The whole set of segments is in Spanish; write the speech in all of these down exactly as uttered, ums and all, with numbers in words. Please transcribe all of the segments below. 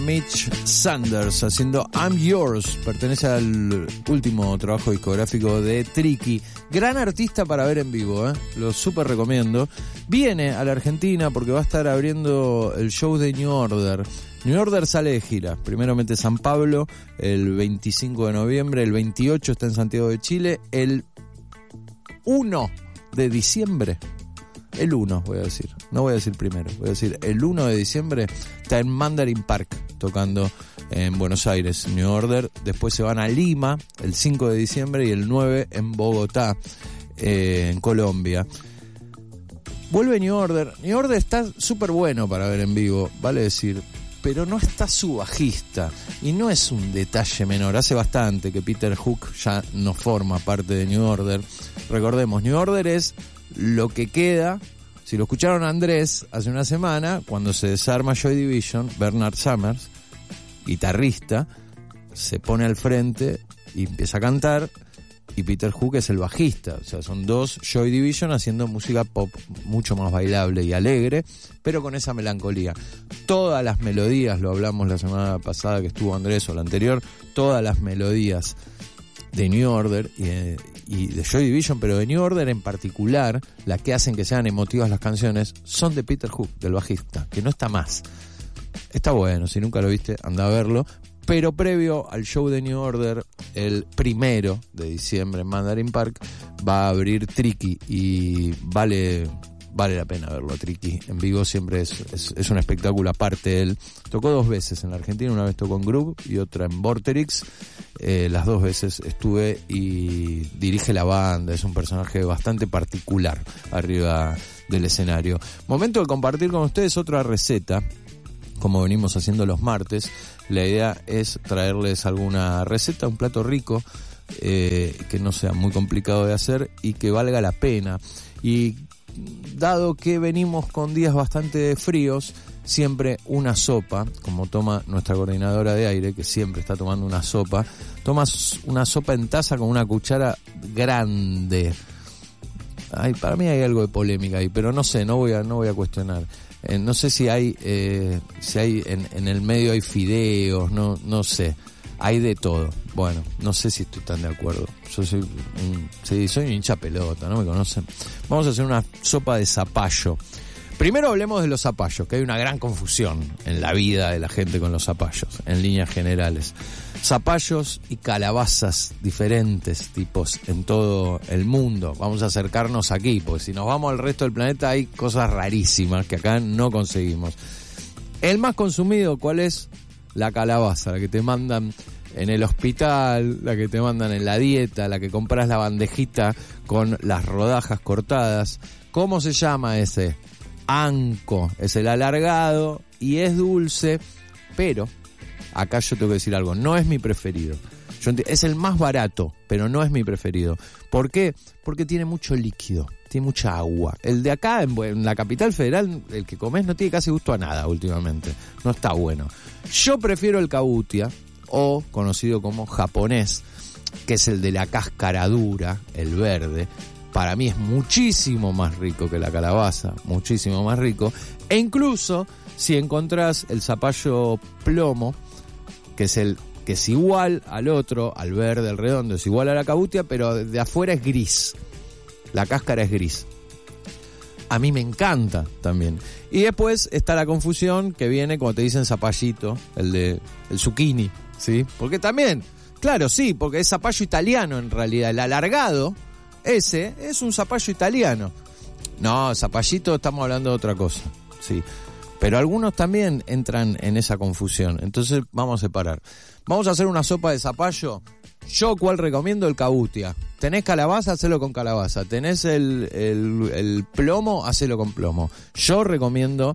Mitch Sanders haciendo I'm Yours, pertenece al último trabajo discográfico de Tricky. Gran artista para ver en vivo, ¿eh? Lo súper recomiendo. Viene a la Argentina porque va a estar abriendo el show de New Order. New Order sale de gira, primero mete San Pablo el veinticinco de noviembre, el veintiocho está en Santiago de Chile, el uno de diciembre, el uno voy a decir, no voy a decir primero, voy a decir el uno de diciembre está en Mandarin Park tocando en Buenos Aires, New Order. Después se van a Lima el cinco de diciembre y el nueve en Bogotá, eh, en Colombia. Vuelve New Order. New Order está súper bueno para ver en vivo, vale decir, pero no está su bajista y no es un detalle menor. Hace bastante que Peter Hook ya no forma parte de New Order. Recordemos, New Order es lo que queda. Si lo escucharon a Andrés hace una semana, cuando se desarma Joy Division, Bernard Summers, guitarrista, se pone al frente y empieza a cantar, y Peter Hook es el bajista. O sea, son dos Joy Division haciendo música pop mucho más bailable y alegre, pero con esa melancolía. Todas las melodías, lo hablamos la semana pasada que estuvo Andrés o la anterior, todas las melodías de New Order y de, y de Joy Division, pero de New Order en particular, las que hacen que sean emotivas las canciones, son de Peter Hook, del bajista, que no está más. Está bueno, si nunca lo viste, anda a verlo. Pero previo al show de New Order, el primero de diciembre en Mandarin Park, va a abrir Tricky y vale... Vale la pena verlo a Tricky en vivo, siempre es, es, es un espectáculo aparte. Él tocó dos veces en la Argentina, una vez tocó en Groove y otra en Vorterix. Eh, las dos veces estuve y dirige la banda, es un personaje bastante particular arriba del escenario. Momento de compartir con ustedes otra receta, como venimos haciendo los martes. La idea es traerles alguna receta, un plato rico, eh, que no sea muy complicado de hacer y que valga la pena. Y dado que venimos con días bastante fríos, siempre una sopa, como toma nuestra coordinadora de aire, que siempre está tomando una sopa, tomas una sopa en taza con una cuchara grande. Ay, para mí hay algo de polémica ahí, pero no sé, no voy a, no voy a cuestionar. Eh, no sé si hay, eh, si hay en, en el medio hay fideos, no, no sé. Hay de todo. Bueno, no sé si estoy tan de acuerdo. Yo soy un, sí, soy un hincha pelota, ¿no me conocen? Vamos a hacer una sopa de zapallo. Primero hablemos de los zapallos, que hay una gran confusión en la vida de la gente con los zapallos, en líneas generales. Zapallos y calabazas diferentes tipos en todo el mundo. Vamos a acercarnos aquí, porque si nos vamos al resto del planeta hay cosas rarísimas que acá no conseguimos. El más consumido, ¿cuál es? La calabaza, la que te mandan en el hospital, la que te mandan en la dieta, la que compras la bandejita con las rodajas cortadas. ¿Cómo se llama ese? Anco. Es el alargado y es dulce, pero acá yo tengo que decir algo, no es mi preferido. Yo enti- es el más barato, pero no es mi preferido. ¿Por qué? Porque tiene mucho líquido, tiene mucha agua. El de acá, en, en la capital federal, el que comés no tiene casi gusto a nada últimamente. No está bueno. Yo prefiero el kabutia, o conocido como japonés, que es el de la cáscara dura, el verde. Para mí es muchísimo más rico que la calabaza, muchísimo más rico. E incluso si encontrás el zapallo plomo, que es el que es igual al otro, al verde, al redondo, es igual a la kabutia, pero de afuera es gris. La cáscara es gris. A mí me encanta también. Y después está la confusión que viene cuando te dicen zapallito, el de el zucchini, ¿sí? Porque también, claro, sí, porque es zapallo italiano en realidad. El alargado, ese, es un zapallo italiano. No, zapallito estamos hablando de otra cosa, sí. Pero algunos también entran en esa confusión. Entonces vamos a separar. Vamos a hacer una sopa de zapallo. Yo, ¿cuál recomiendo? El kabutia. ¿Tenés calabaza? Hacelo con calabaza. ¿Tenés el, el, el plomo? Hacelo con plomo. Yo recomiendo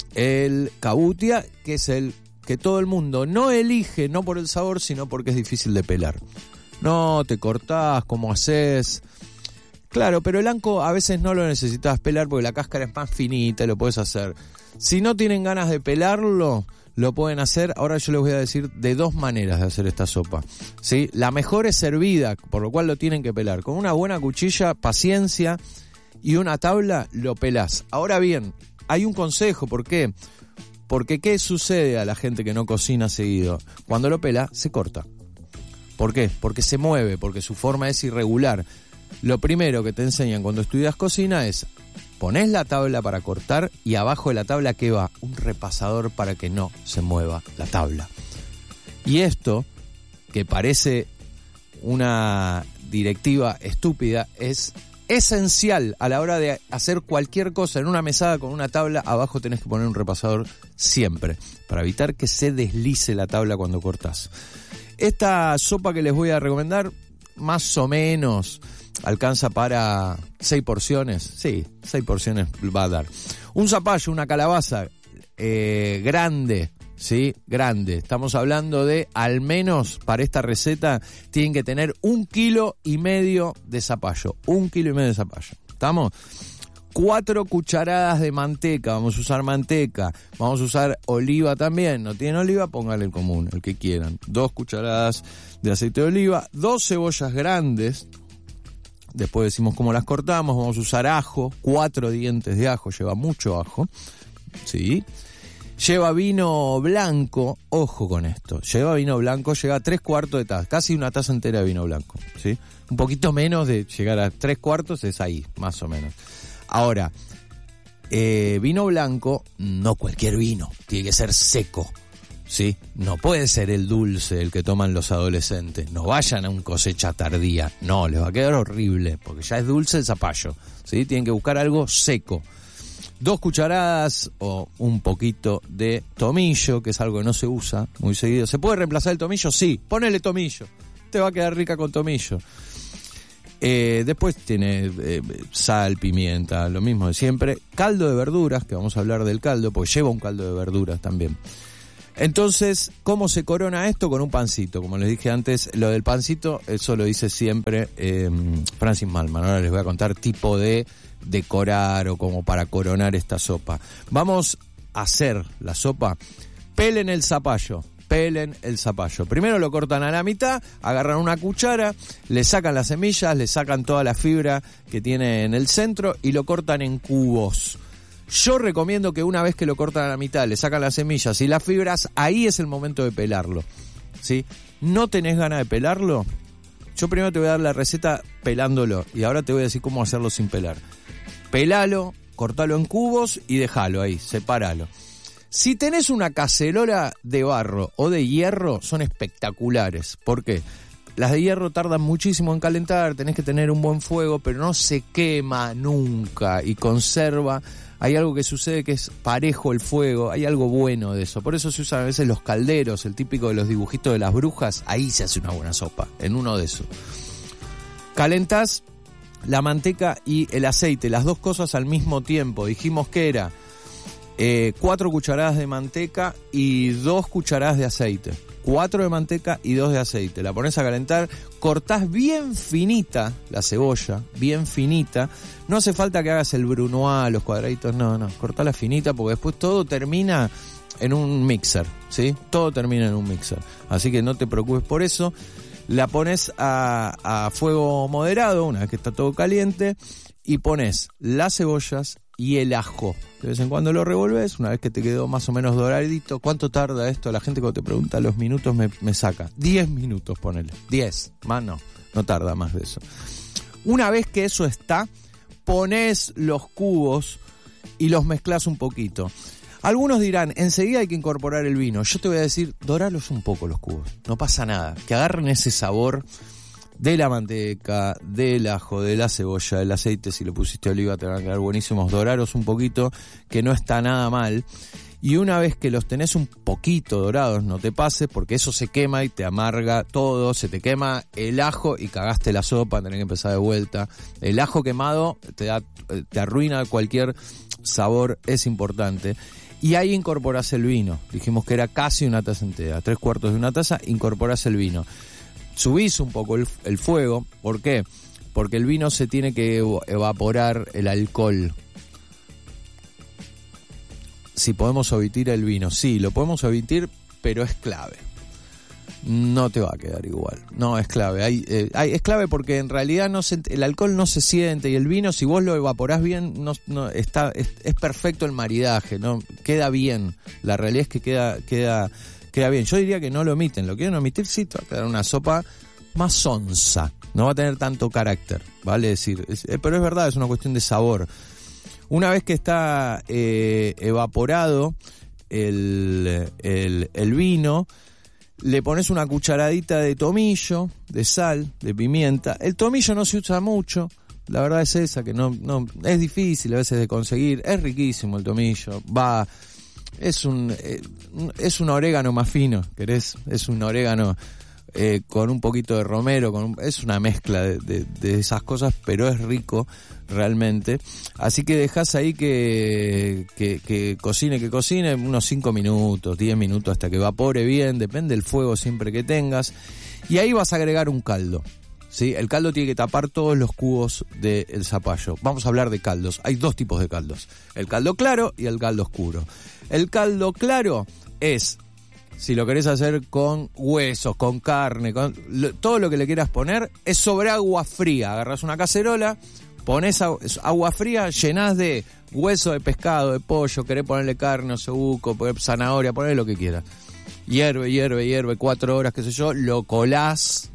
el kabutia, que es el que todo el mundo no elige, no por el sabor, sino porque es difícil de pelar. No te cortás, ¿cómo haces? Claro, pero el anco a veces no lo necesitas pelar porque la cáscara es más finita y lo puedes hacer. Si no tienen ganas de pelarlo, lo pueden hacer. Ahora yo les voy a decir de dos maneras de hacer esta sopa, ¿sí? La mejor es servida, por lo cual lo tienen que pelar. Con una buena cuchilla, paciencia y una tabla, lo pelás. Ahora bien, hay un consejo, ¿por qué? Porque ¿qué sucede a la gente que no cocina seguido? Cuando lo pela, se corta. ¿Por qué? Porque se mueve, porque su forma es irregular. Lo primero que te enseñan cuando estudias cocina es: ponés la tabla para cortar y abajo de la tabla, ¿qué va? Un repasador para que no se mueva la tabla. Y esto, que parece una directiva estúpida, es esencial a la hora de hacer cualquier cosa en una mesada con una tabla. Abajo tenés que poner un repasador siempre, para evitar que se deslice la tabla cuando cortás. Esta sopa que les voy a recomendar, más o menos alcanza para seis porciones. Sí, seis porciones va a dar. Un zapallo, una calabaza eh, grande, ¿sí? Grande. Estamos hablando de, al menos para esta receta, tienen que tener un kilo y medio de zapallo. Un kilo y medio de zapallo. ¿Estamos? Cuatro cucharadas de manteca. Vamos a usar manteca. Vamos a usar oliva también. ¿No tienen oliva? Póngale el común, el que quieran. Dos cucharadas de aceite de oliva. Dos cebollas grandes. Después decimos cómo las cortamos. Vamos a usar ajo. Cuatro dientes de ajo. Lleva mucho ajo. ¿Sí? Lleva vino blanco. Ojo con esto. Lleva vino blanco. Lleva tres cuartos de taza. Casi una taza entera de vino blanco. ¿Sí? Un poquito menos de llegar a tres cuartos es ahí, más o menos. Ahora, eh, vino blanco, no cualquier vino. Tiene que ser seco. ¿Sí? No puede ser el dulce el que toman los adolescentes. No vayan a un cosecha tardía. No, les va a quedar horrible, porque ya es dulce el zapallo. ¿Sí? Tienen que buscar algo seco. Dos cucharadas o un poquito de tomillo, que es algo que no se usa muy seguido. ¿Se puede reemplazar el tomillo? Sí, ponele tomillo. Te va a quedar rica con tomillo. Eh, después tiene eh, sal, pimienta, lo mismo de siempre. Caldo de verduras, que vamos a hablar del caldo, porque lleva un caldo de verduras también. Entonces, ¿cómo se corona esto? Con un pancito. Como les dije antes, lo del pancito, eso lo dice siempre eh, Francis Mallmann. Ahora les voy a contar tipo de decorar o como para coronar esta sopa. Vamos a hacer la sopa. Pelen el zapallo. Pelen el zapallo. Primero lo cortan a la mitad, agarran una cuchara, le sacan las semillas, le sacan toda la fibra que tiene en el centro y lo cortan en cubos. Yo recomiendo que una vez que lo cortan a la mitad, le sacan las semillas y las fibras, ahí es el momento de pelarlo. ¿Sí? ¿No tenés ganas de pelarlo? Yo primero te voy a dar la receta pelándolo y ahora te voy a decir cómo hacerlo sin pelar. Pelalo, cortalo en cubos y dejalo ahí, sepáralo. Si tenés una cacerola de barro o de hierro, son espectaculares. ¿Por qué? Las de hierro tardan muchísimo en calentar, tenés que tener un buen fuego, pero no se quema nunca y conserva. Hay algo que sucede que es parejo el fuego, hay algo bueno de eso. Por eso se usan a veces los calderos, el típico de los dibujitos de las brujas. Ahí se hace una buena sopa, en uno de esos. Calentás la manteca y el aceite, las dos cosas al mismo tiempo. Dijimos que era eh, cuatro cucharadas de manteca y dos cucharadas de aceite. Cuatro de manteca y dos de aceite. La pones a calentar, cortás bien finita la cebolla, bien finita. No hace falta que hagas el brunoise, los cuadraditos, no, no. Cortala finita porque después todo termina en un mixer, ¿sí? Todo termina en un mixer. Así que no te preocupes por eso. La pones a, a fuego moderado una vez que está todo caliente y pones las cebollas y el ajo. De vez en cuando lo revolves, una vez que te quedó más o menos doradito. ¿Cuánto tarda esto? La gente cuando te pregunta los minutos me, me saca. diez minutos, ponele. diez, más no, no tarda más de eso. Una vez que eso está, pones los cubos y los mezclas un poquito. Algunos dirán, enseguida hay que incorporar el vino. Yo te voy a decir, doralos un poco los cubos. No pasa nada. Que agarren ese sabor de la manteca, del ajo, de la cebolla, del aceite. Si le pusiste oliva te van a quedar buenísimos. Doraros un poquito, que no está nada mal. Y una vez que los tenés un poquito dorados, no te pases, porque eso se quema y te amarga todo. Se te quema el ajo y cagaste la sopa, tenés que empezar de vuelta. El ajo quemado te da, te arruina cualquier sabor, es importante. Y ahí incorporás el vino. Dijimos que era casi una taza entera, tres cuartos de una taza, incorporás el vino. Subís un poco el, el fuego. ¿Por qué? Porque el vino se tiene que evaporar el alcohol. Si podemos omitir el vino, sí, lo podemos omitir, pero es clave. no te va a quedar igual. No, es clave. Hay, eh, hay, es clave porque en realidad no se, el alcohol no se siente y el vino, si vos lo evaporás bien, no, no está es, es perfecto el maridaje, no queda bien. La realidad es que queda queda queda bien. Yo diría que no lo omiten. Lo quieren omitir, sí, te va a quedar una sopa más sonsa. No va a tener tanto carácter, ¿vale? Es decir, es, eh, pero es verdad, es una cuestión de sabor. Una vez que está eh, evaporado el, el, el vino, le pones una cucharadita de tomillo, de sal, de pimienta. El tomillo no se usa mucho, la verdad es esa, que no, no es difícil a veces de conseguir. Es riquísimo el tomillo, va, es un, eh, es un orégano más fino, ¿querés? Es un orégano eh, con un poquito de romero, con un, es una mezcla de, de, de esas cosas, pero es rico realmente. Así que dejás ahí que, que, que cocine, que cocine unos cinco minutos, diez minutos hasta que evapore bien, depende del fuego siempre que tengas. Y ahí vas a agregar un caldo, ¿sí? El caldo tiene que tapar todos los cubos del zapallo. Vamos a hablar de caldos. Hay dos tipos de caldos: el caldo claro y el caldo oscuro. El caldo claro es, si lo querés hacer con huesos, con carne, con lo, todo lo que le quieras poner, es sobre agua fría. Agarrás una cacerola, pones agua fría, llenás de hueso de pescado, de pollo, querés ponerle carne, osobuco, zanahoria, ponerle lo que quieras. Hierve, hierve, hierve, cuatro horas, qué sé yo, lo colás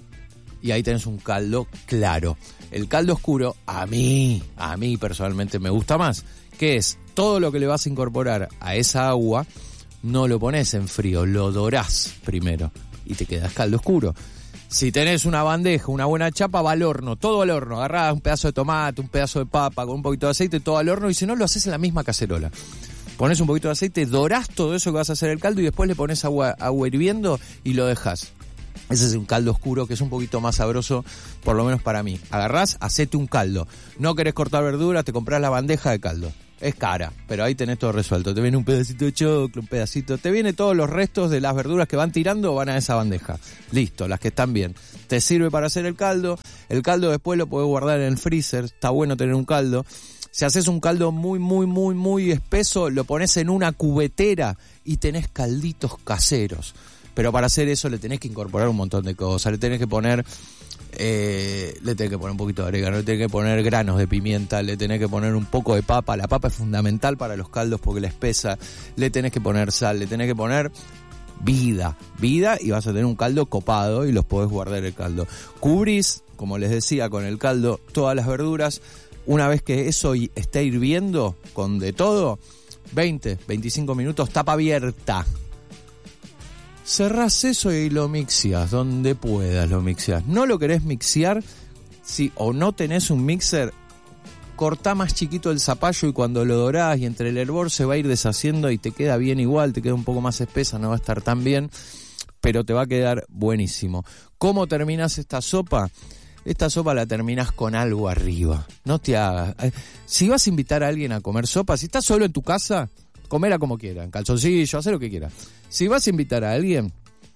y ahí tenés un caldo claro. El caldo oscuro, a mí, a mí personalmente me gusta más, que es todo lo que le vas a incorporar a esa agua, no lo pones en frío, lo dorás primero y te quedas caldo oscuro. Si tenés una bandeja, una buena chapa, va al horno, todo al horno. Agarrás un pedazo de tomate, un pedazo de papa con un poquito de aceite, todo al horno, y si no, lo haces en la misma cacerola. Pones un poquito de aceite, dorás todo eso que vas a hacer el caldo y después le pones agua, agua hirviendo y lo dejás. Ese es un caldo oscuro que es un poquito más sabroso, por lo menos para mí. Agarrás, hacete un caldo. No querés cortar verduras, te comprás la bandeja de caldo. Es cara, pero ahí tenés todo resuelto. Te viene un pedacito de choclo, un pedacito... Te viene todos los restos de las verduras que van tirando, van a esa bandeja. Listo, las que están bien. Te sirve para hacer el caldo. El caldo después lo podés guardar en el freezer. Está bueno tener un caldo. Si haces un caldo muy, muy, muy, muy espeso, lo pones en una cubetera y tenés calditos caseros. Pero para hacer eso le tenés que incorporar un montón de cosas. Le tenés que poner... Eh, le tenés que poner un poquito de orégano, le tenés que poner granos de pimienta, le tenés que poner un poco de papa. La papa es fundamental para los caldos porque la espesa. Le tenés que poner sal, le tenés que poner vida, vida y vas a tener un caldo copado y los podés guardar el caldo. Cubrís, como les decía, con el caldo todas las verduras. Una vez que eso esté hirviendo con de todo, veinte, veinticinco minutos, tapa abierta. Cerrás eso y lo mixeás, donde puedas lo mixeás. No lo querés mixear, si o no tenés un mixer, cortá más chiquito el zapallo y cuando lo dorás y entre el hervor se va a ir deshaciendo y te queda bien igual, te queda un poco más espesa, no va a estar tan bien, pero te va a quedar buenísimo. ¿Cómo terminás esta sopa? Esta sopa la terminás con algo arriba, no te hagas. Si vas a invitar a alguien a comer sopa, si estás solo en tu casa, comela como quieras, en calzoncillo, haz lo que quieras. Si vas a invitar a alguien,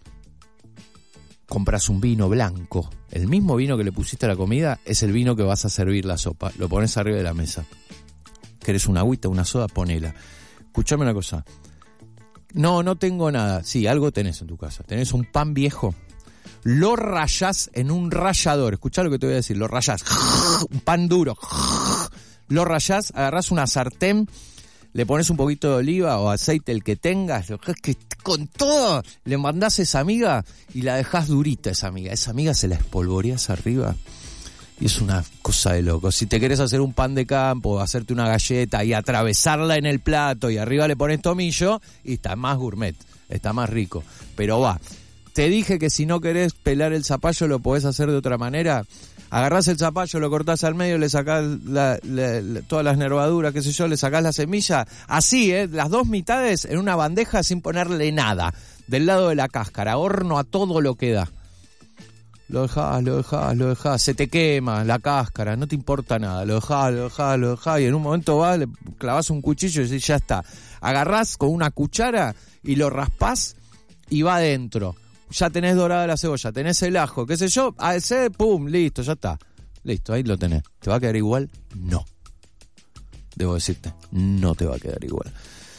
compras un vino blanco. El mismo vino que le pusiste a la comida es el vino que vas a servir la sopa. Lo pones arriba de la mesa. ¿Querés una agüita, una soda? Ponela. Escuchame una cosa. No, no tengo nada. Sí, algo tenés en tu casa. Tenés un pan viejo. Lo rayás en un rallador. Escuchá lo que te voy a decir. Lo rayás. Un pan duro. Lo rayás, agarrás una sartén, le pones un poquito de oliva o aceite, el que tengas, lo que que con todo le mandás a esa amiga y la dejás durita esa amiga. Esa amiga se la espolvoreás arriba y es una cosa de loco. Si te querés hacer un pan de campo, hacerte una galleta y atravesarla en el plato y arriba le pones tomillo, y está más gourmet, está más rico. Pero va, te dije que si no querés pelar el zapallo lo podés hacer de otra manera. Agarrás el zapallo, lo cortás al medio, le sacás la, la, la, todas las nervaduras, qué sé yo, le sacás la semilla, así, ¿eh? Las dos mitades en una bandeja sin ponerle nada, del lado de la cáscara, horno a todo lo que da. Lo dejás, lo dejás, lo dejás, se te quema la cáscara, no te importa nada, lo dejás, lo dejás, lo dejás, y en un momento vas, le clavás un cuchillo y decís, ya está. Agarrás con una cuchara y lo raspás y va adentro. Ya tenés dorada la cebolla, tenés el ajo, qué sé yo, ese, pum, listo, ya está. Listo, ahí lo tenés. ¿Te va a quedar igual? No. Debo decirte, no te va a quedar igual.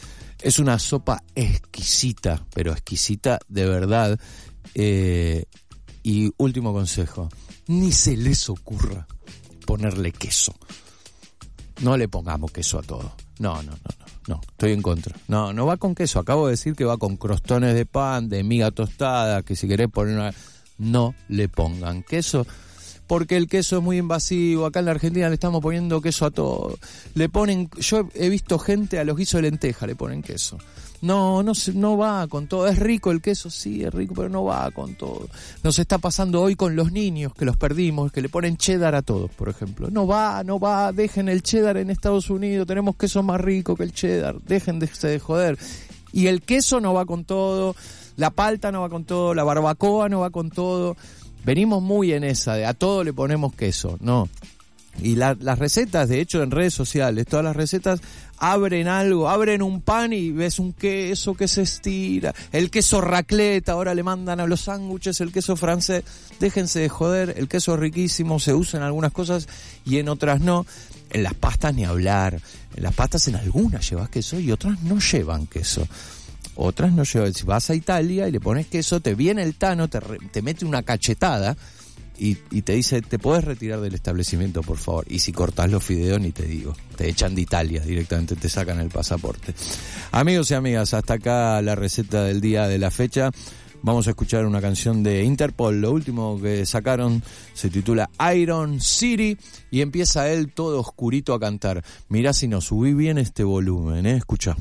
Es una sopa exquisita, pero exquisita de verdad. Eh, y último consejo, ni se les ocurra ponerle queso. No le pongamos queso a todo. No, no, no, no, no, estoy en contra. No, no va con queso. Acabo de decir que va con crostones de pan, de miga tostada, que si querés poner una... No le pongan queso, porque el queso es muy invasivo. Acá en la Argentina le estamos poniendo queso a todo. Le ponen... Yo he visto gente a los guisos de lenteja le ponen queso. No, no, no va con todo. ¿Es rico el queso? Sí, es rico, pero no va con todo. Nos está pasando hoy con los niños, que los perdimos, que le ponen cheddar a todos, por ejemplo. No va, no va, dejen el cheddar en Estados Unidos, tenemos queso más rico que el cheddar, dejen de, de joder. Y el queso no va con todo, la palta no va con todo, la barbacoa no va con todo. Venimos muy en esa, de a todo le ponemos queso, no. Y la, las recetas, de hecho, en redes sociales, todas las recetas abren algo, abren un pan y ves un queso que se estira, el queso raclette, ahora le mandan a los sándwiches el queso francés. Déjense de joder, el queso es riquísimo, se usa en algunas cosas y en otras no. En las pastas ni hablar, en las pastas en algunas llevas queso y otras no llevan queso. Otras no llevan, si vas a Italia y le pones queso, te viene el tano, te, re, te mete una cachetada y, y te dice, te podés retirar del establecimiento, por favor. Y si cortás los fideos, ni te digo, te echan de Italia directamente, te sacan el pasaporte. Amigos y amigas, hasta acá la receta del día de la fecha. Vamos a escuchar una canción de Interpol, lo último que sacaron se titula Iron City y empieza él todo oscurito a cantar. Mirá si no subí bien este volumen, ¿eh? Escucha.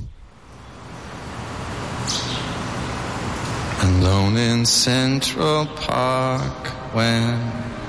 Alone in Central Park when